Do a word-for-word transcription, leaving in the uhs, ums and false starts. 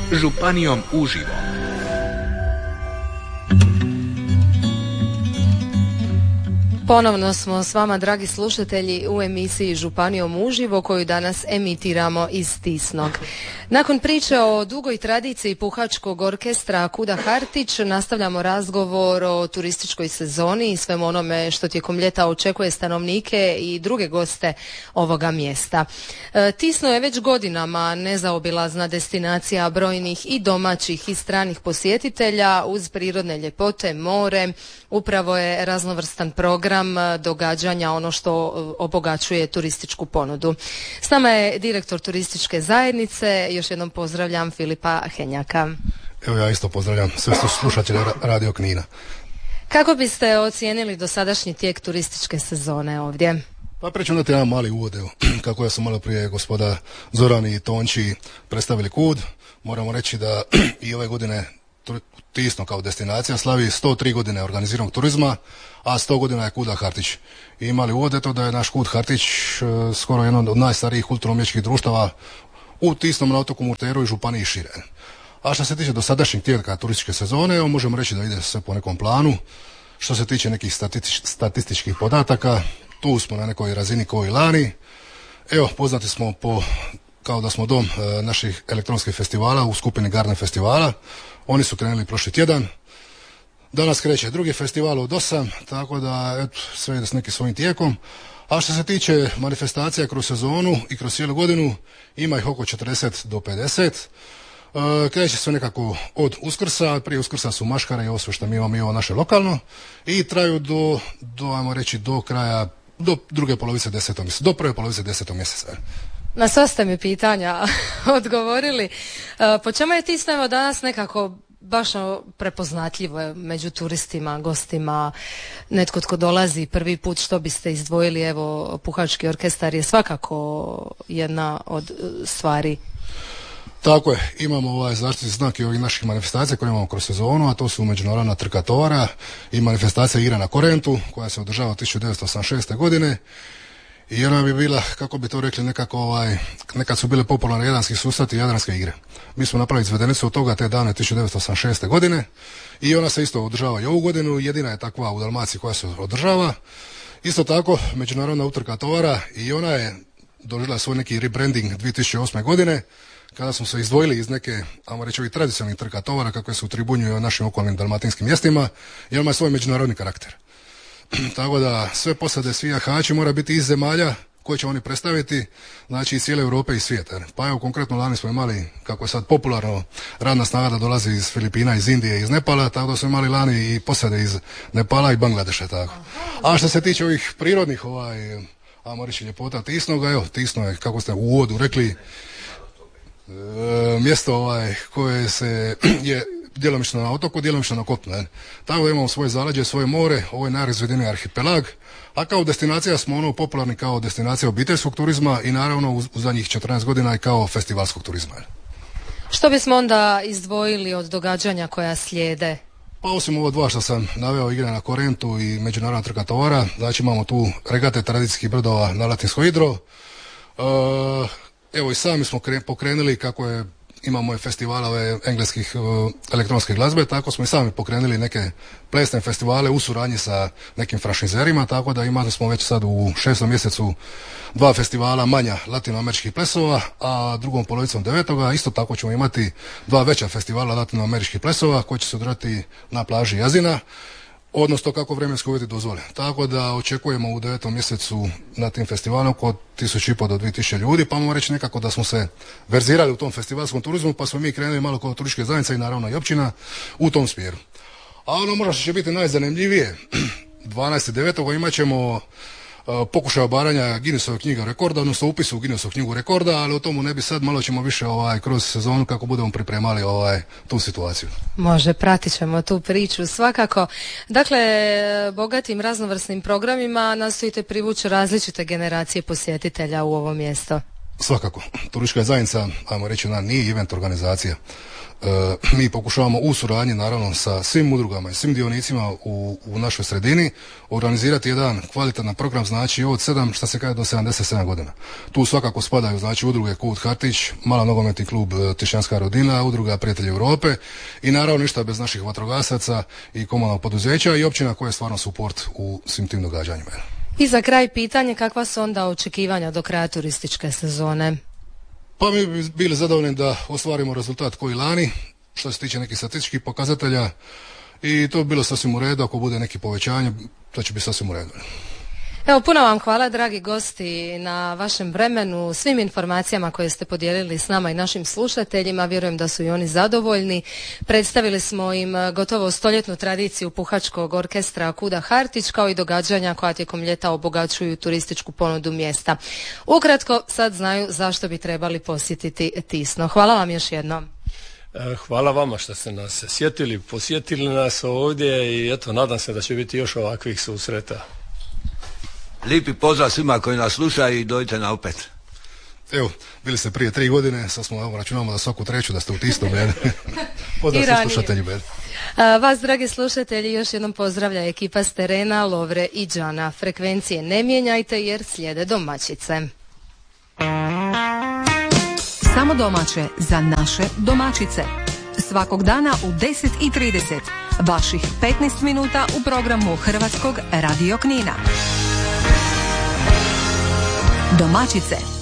Županijom uživo. Ponovno smo s vama, dragi slušatelji, u emisiji Županijom uživo koju danas emitiramo iz Tisnog. Nakon priče o dugoj tradiciji puhačkog orkestra Kuda Hartić nastavljamo razgovor o turističkoj sezoni i svemu onome što tijekom ljeta očekuje stanovnike i druge goste ovoga mjesta. E, Tisno je već godinama nezaobilazna destinacija brojnih i domaćih i stranih posjetitelja uz prirodne ljepote, more. Upravo je raznovrstan program događanja, ono što obogaćuje turističku ponudu. S nama je direktor turističke zajednice, još jednom pozdravljam Filipa Henjaka. Evo ja isto pozdravljam sve slušatelje Radio Knina. Kako biste ocijenili dosadašnji tijek turističke sezone ovdje? Pa preću dati jedan mali uvod, evo, kako ja sam malo prije gospoda Zoran i Tonči predstavili Kud. Moramo reći da i ove godine Tisno kao destinacija slavi sto tri godine organiziranog turizma, a sto godina je Kuda Hartić. I imali uvod eto da je naš Kud Hartić e, skoro jedan od najstarijih kulturno-umjetničkih društava u Tisnom, na otoku Murteru i županiji šire. A što se tiče dosadašnjeg tijeka turističke sezone, evo, možemo reći da ide sve po nekom planu. Što se tiče nekih statistič, statističkih podataka, tu smo na nekoj razini kao i lani. Evo, poznati smo po, kao da smo dom e, naših elektronskih festivala u skupini Garden festivala. Oni su krenuli prošli tjedan. Danas kreće drugi festival od osam, tako da eto, sve ide s nekim svojim tijekom. A što se tiče manifestacija kroz sezonu i kroz cijelu godinu, ima ih oko četrdeset do pedeset. E, kreće sve nekako od Uskrsa, prije Uskrsa su maškare i ovo sve što mi imamo, mi ovo naše lokalno, i traju do, do, ajmo reći, do kraja, do druge polovice desetog mjeseca, do prve polovice desetog mjeseca. Na sva ste mi pitanja odgovorili. E, po čemu je Tisno danas nekako baš prepoznatljivo među turistima, gostima, netko tko dolazi prvi put, što biste izdvojili? Evo, puhački orkestar je svakako jedna od stvari. Tako je, imamo ovaj zaštitni znak i ovih naših manifestacija koje imamo kroz sezonu, a to su međunarodna trka tovara i manifestacija Igra na Korentu koja se održava od tisuću devetsto osamdeset šeste. godine. I ona bi bila, kako bi to rekli, nekako ovaj, nekad su bile popularne jadranski susreti i jadranske igre. Mi smo napravili izvedenicu od toga te dane tisuću devetsto osamdeset šeste. godine i ona se isto održava i ovu godinu, jedina je takva u Dalmaciji koja se održava. Isto tako, međunarodna utrka tovara i ona je doživjela svoj neki rebranding dvije tisuće osme. godine, kada smo se izdvojili iz neke, ajmo reći, ovih tradicionalnih trka tovara kakve su tribunjuju u našim okolnim dalmatinskim mjestima, i ona ima svoj međunarodni karakter. Tako da sve posade, svi jahači mora biti iz zemalja koje će oni predstaviti, znači iz cijele Europe i svijeta. Pa evo, konkretno lani smo imali, kako je sad popularno, radna snaga da dolazi iz Filipina, iz Indije, iz Nepala, tako da smo imali lani i posade iz Nepala i Bangladeša, tako. A što se tiče ovih prirodnih, ovaj, ajmo reći, ljepota Tisnoga, evo, Tisno je, kako ste u uvodu rekli, e, mjesto ovaj, koje se je djelomično na otoku, djelomično na kopnu. Ne? Tako da imamo svoje zaleđe, svoje more, ovo je najrazvedeniji arhipelag, a kao destinacija smo ono popularni kao destinacija obiteljskog turizma i naravno u, u zadnjih četrnaest godina i kao festivalskog turizma. Ne? Što bismo onda izdvojili od događanja koja slijede? Pa osim ovo dva što sam naveo, Igre na Korentu i međunarodna trka tovara, znači imamo tu regate tradicijskih brodova na Latinsko Idro. E, evo i sami smo pokrenuli, kako je imamo i festivalove engleskih uh, elektronske glazbe, tako smo i sami pokrenuli neke plesne festivale u suradnji sa nekim franšizerima, tako da imali smo već sad u šestom mjesecu dva festivala manja latinoameričkih plesova, a drugom polovicom devetoga isto tako ćemo imati dva veća festivala latinoameričkih plesova koji će se održati na plaži Jazina, odnosno kako vremenski uvjeti dozvole. Tako da očekujemo u devetom mjesecu na tim festivalom oko tisuću i pol do dvije tisuće ljudi, pa mogu reći nekako da smo se verzirali u tom festivalskom turizmu, pa smo mi krenuli malo kao turističke zajednice i naravno i općina u tom smjeru. A ono možda što će biti najzanimljivije, dvanaestog devetog imat ćemo uh, pokušaj obaranja Guinnessove knjige rekorda, odnosno upisu u Guinnessovu knjigu rekorda, ali o tomu ne bi sad, malo ćemo više ovaj, kroz sezonu kako budemo pripremali ovaj, tu situaciju. Može, pratit ćemo tu priču svakako. Dakle, bogatim raznovrsnim programima nastojite privući različite generacije posjetitelja u ovo mjesto. Svakako, turistička zajednica, ajmo reći, ona nije event organizacija. E, mi pokušavamo u suradnji naravno sa svim udrugama i svim dionicima u, u našoj sredini organizirati jedan kvalitetan program, znači od sedam, šta se kaže, do sedamdeset sedam godina. Tu svakako spadaju znači udruge Kut Hartić, Mala nogometni klub Tišćanska rodina, udruga Prijatelji Europe i naravno ništa bez naših vatrogasaca i komunalnog poduzeća i općina koje je stvarno suport u svim tim događanjima. I za kraj pitanje, kakva su onda očekivanja do kraja turističke sezone? Pa mi bi bili zadovoljni da ostvarimo rezultat koji lani, što se tiče nekih statističkih pokazatelja, i to bi bilo sasvim u redu. Ako bude neki povećanje, to će biti sasvim u redu. Evo, puno vam hvala, dragi gosti, na vašem vremenu, svim informacijama koje ste podijelili s nama i našim slušateljima. Vjerujem da su i oni zadovoljni. Predstavili smo im gotovo stoljetnu tradiciju puhačkog orkestra Kuda Hartić, kao i događanja koja tijekom ljeta obogaćuju turističku ponudu mjesta. Ukratko, sad znaju zašto bi trebali posjetiti Tisno. Hvala vam još jednom. Hvala vama što ste nas sjetili, posjetili nas ovdje i eto, nadam se da će biti još ovakvih susreta. Lijepi pozdrav svima koji nas slušaju i dođite na opet. Evo, bili ste prije tri godine, sad smo, evo, računamo da svaku treću da ste u Tisnom. Pozdrav svim slušateljima. Vas, dragi slušatelji, još jednom pozdravlja ekipa s terena, Lovre i Đana. Frekvencije ne mijenjajte jer slijede domaćice. Samo domaće za naše domaćice. Svakog dana u deset i trideset. Vaših petnaest minuta u programu Hrvatskog radio Knina. Domaćice.